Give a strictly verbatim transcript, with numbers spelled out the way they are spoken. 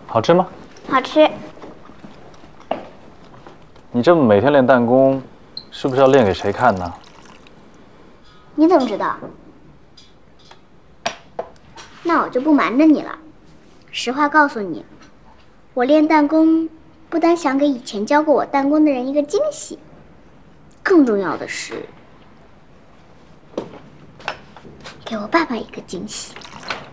好吃吗？ 好吃。 你这么每天练弹弓，是不是要练给谁看呢？ 你怎么知道？那我就不瞒着你了，实话告诉你，我练弹弓不单想给以前教过我弹弓的人一个惊喜，更重要的是给我爸爸一个惊喜。